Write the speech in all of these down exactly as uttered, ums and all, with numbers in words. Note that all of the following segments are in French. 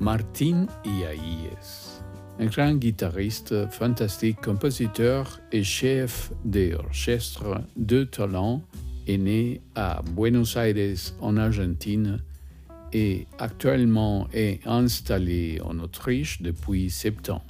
Martín Iaíes, un grand guitariste, fantastique compositeur et chef d'orchestre de talent, est né à Buenos Aires en Argentine et actuellement est installé en Autriche depuis sept ans.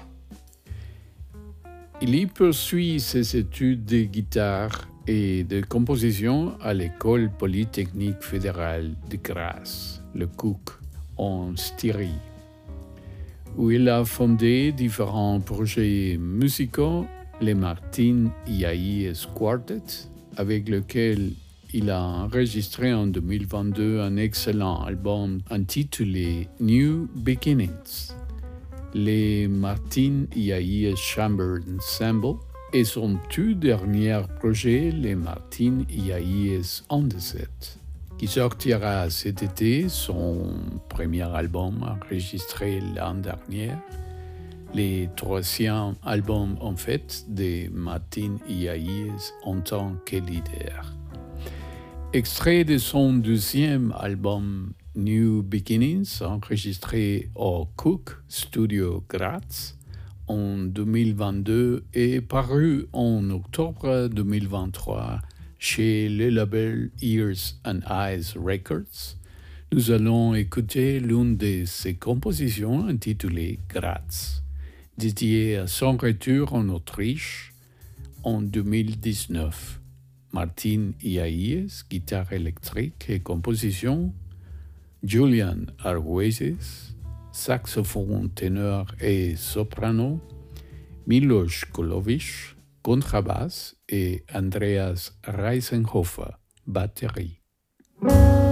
Il y poursuit ses études de guitare et de composition à l'École polytechnique fédérale de Graz, le C O C, en Styrie, où il a fondé différents projets musicaux, les Martín Iaíes Quartet, avec lequel il a enregistré en deux mille vingt-deux un excellent album intitulé New Beginnings, les Martín Iaíes Chamber Ensemble, et son tout dernier projet, les Martín Iaíes Ondeset, qui sortira cet été, son premier album enregistré l'an dernier, le troisième album en fait de Martín Iaíes en tant que leader. Extrait de son deuxième album New Beginnings, enregistré au C O C Studio Graz en deux mille vingt-deux et paru en octobre deux mille vingt-trois chez le label Ears and Eyes Records, nous allons écouter l'une de ses compositions intitulée Graz, dédiée à son retour en Autriche en deux mille dix-neuf. Martín Iaíes, guitare électrique et composition, Julian Argüelles, saxophone ténor et soprano, Milos Kolovic, contrebasse et Andreas Reisenhofer, batterie.